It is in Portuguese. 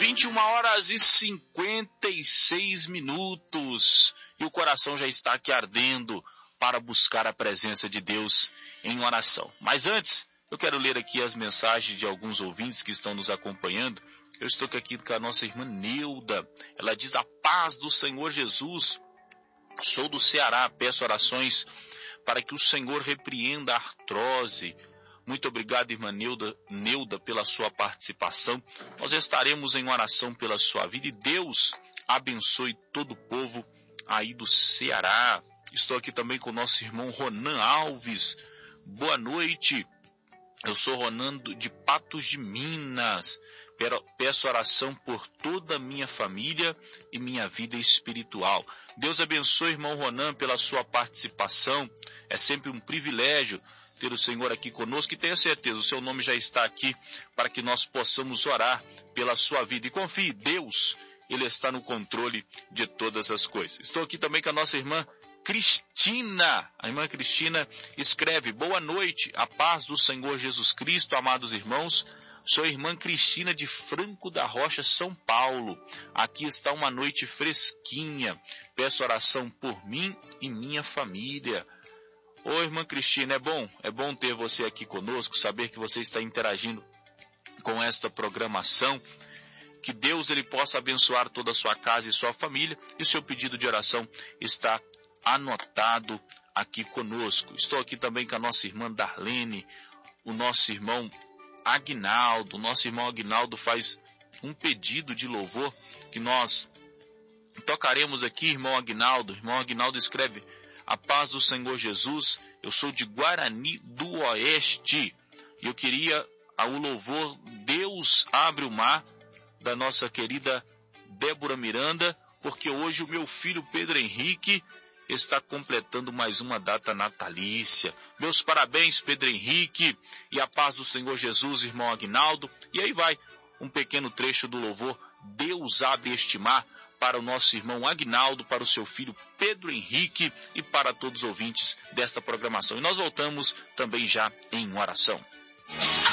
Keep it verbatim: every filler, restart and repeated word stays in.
vinte e uma horas e cinquenta e seis minutos e o coração já está aqui ardendo para buscar a presença de Deus em oração. Mas antes, eu quero ler aqui as mensagens de alguns ouvintes que estão nos acompanhando. Eu estou aqui com a nossa irmã Neuda. Ela diz: a paz do Senhor Jesus. Sou do Ceará, peço orações para que o Senhor repreenda a artrose. Muito obrigado, irmã Neuda, Neuda, pela sua participação. Nós estaremos em oração pela sua vida e Deus abençoe todo o povo aí do Ceará. Estou aqui também com o nosso irmão Ronan Alves. Boa noite. Eu sou Ronan de Patos de Minas. Peço oração por toda a minha família e minha vida espiritual. Deus abençoe, irmão Ronan, pela sua participação. É sempre um privilégio ter o Senhor aqui conosco e tenha certeza, o seu nome já está aqui para que nós possamos orar pela sua vida. E confie, Deus, Ele está no controle de todas as coisas. Estou aqui também com a nossa irmã Cristina. A irmã Cristina escreve: boa noite, a paz do Senhor Jesus Cristo, amados irmãos. Sou a irmã Cristina de Franco da Rocha, São Paulo. Aqui está uma noite fresquinha. Peço oração por mim e minha família. Ô, irmã Cristina, é bom, é bom ter você aqui conosco, saber que você está interagindo com esta programação. Que Deus ele possa abençoar toda a sua casa e sua família. E o seu pedido de oração está anotado aqui conosco. Estou aqui também com a nossa irmã Darlene, o nosso irmão Aguinaldo. O nosso irmão Aguinaldo faz um pedido de louvor que nós tocaremos aqui, irmão Aguinaldo. Irmão Aguinaldo escreve: a paz do Senhor Jesus, eu sou de Guarani do Oeste. E eu queria o louvor Deus Abre o Mar, da nossa querida Débora Miranda, porque hoje o meu filho Pedro Henrique está completando mais uma data natalícia. Meus parabéns, Pedro Henrique, e a paz do Senhor Jesus, irmão Aguinaldo. E aí vai um pequeno trecho do louvor Deus Abre este Mar, para o nosso irmão Aguinaldo, para o seu filho Pedro Henrique e para todos os ouvintes desta programação. E nós voltamos também já em oração.